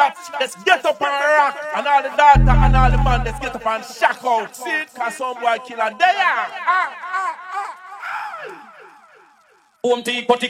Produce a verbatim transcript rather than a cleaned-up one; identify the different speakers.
Speaker 1: That's, let's get up and rock. And all the daughter and all the man, let's get up and shock out. See it? Cause some boy killer there. Ah, ah, ah.
Speaker 2: Boom, tea, putty,